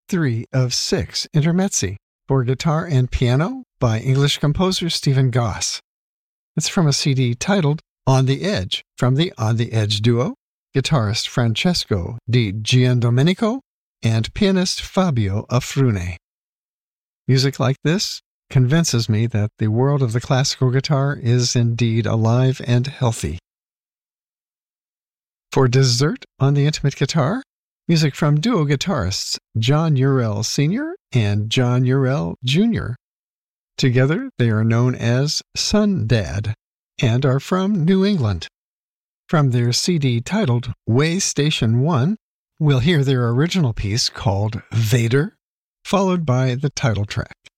3 of 6 intermezzi for guitar and piano by English composer Stephen Goss. It's from a CD titled On the Edge from the On the Edge duo, guitarist Francesco Di Giandomenico and pianist Fabio Affrune. Music like this convinces me that the world of the classical guitar is indeed alive and healthy. For dessert on the intimate guitar, music from duo guitarists John Urell Sr. and John Urell Jr. Together, they are known as Sun Dad and are from New England. From their CD titled Way Station 1, we'll hear their original piece called Vader, followed by the title track.